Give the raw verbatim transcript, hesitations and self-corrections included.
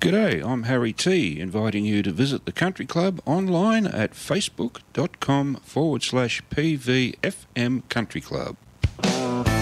G'day, I'm Harry T, inviting you to visit the Country Club online at facebook.com forward slash PVFM Country Club.